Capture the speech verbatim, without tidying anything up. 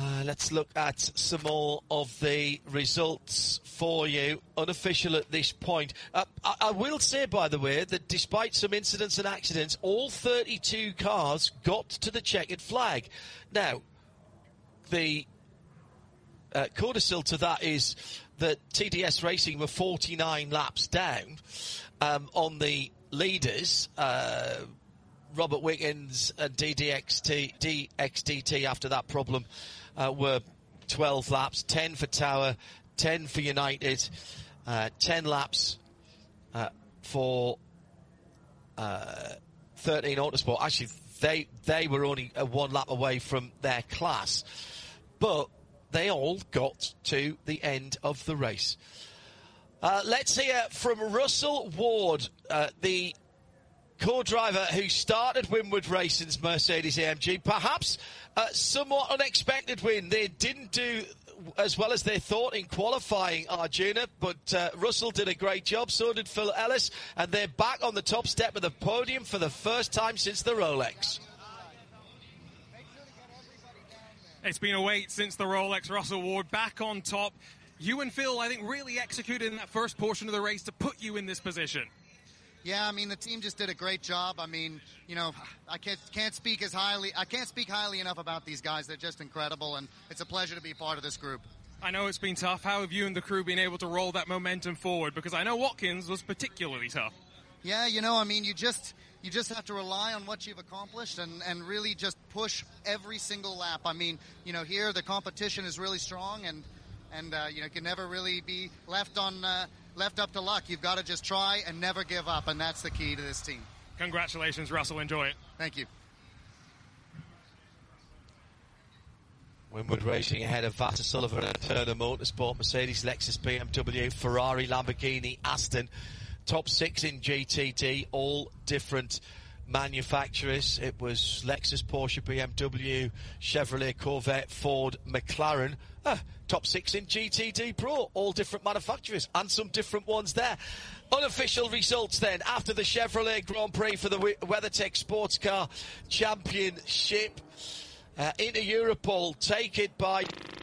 Uh, let's look at some more of the results for you. Unofficial at this point. Uh, I, I will say, by the way, that despite some incidents and accidents, all thirty-two cars got to the checkered flag. Now, the uh, codicil to that is that T D S Racing were forty-nine laps down um, on the leaders. Uh, Robert Wickens and D D X T, D X D T after that problem uh, were twelve laps, ten for Tower, ten for United, uh, ten laps uh, for uh, thirteen Autosport. Actually, they they were only uh, one lap away from their class, but they all got to the end of the race. Uh, let's hear from Russell Ward, uh, the co-driver who started Winward Racing's Mercedes A M G. Perhaps a somewhat unexpected win. They didn't do as well as they thought in qualifying, Arjuna, but uh, Russell did a great job, so did Phil Ellis, and they're back on the top step of the podium for the first time since the Rolex. It's been a wait since the Rolex. Russell Ward back on top. You and Phil, I think, really executed in that first portion of the race to put you in this position. Yeah, I mean, the team just did a great job. I mean, you know, I can't, can't speak as highly, I can't speak highly enough about these guys. They're just incredible, and it's a pleasure to be part of this group. I know it's been tough. How have you and the crew been able to roll that momentum forward? Because I know Watkins was particularly tough. Yeah, you know, I mean, you just you just have to rely on what you've accomplished and, and really just push every single lap. I mean, you know, here the competition is really strong, and, and uh, you know, can never really be left on... Uh, left up to luck. You've got to just try and never give up, and that's the key to this team. Congratulations, Russell. Enjoy it. Thank you. Winward Racing ahead of Vassar Sullivan and Turner Motorsport, Mercedes, Lexus, B M W, Ferrari, Lamborghini, Aston. Top six in G T D, all different manufacturers. It was Lexus, Porsche, B M W, Chevrolet, Corvette, Ford, McLaren. Ah, top six in G T D Pro, all different manufacturers and some different ones there. Unofficial results then after the Chevrolet Grand Prix for the WeatherTech Sports Car Championship. Uh, into Europol, take it by